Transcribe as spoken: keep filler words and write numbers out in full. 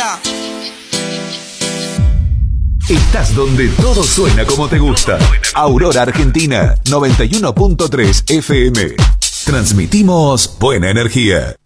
Yeah. Estás donde todo suena como te gusta. Aurora Argentina, noventa y uno punto tres F M. Transmitimos buena energía.